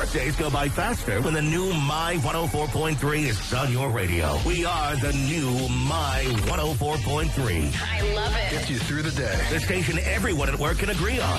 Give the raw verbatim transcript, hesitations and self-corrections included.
Workdays go by faster when the new My one oh four point three is on your radio. We are the new My one oh four point three. I love it. Gets you through the day. The station everyone at work can agree on.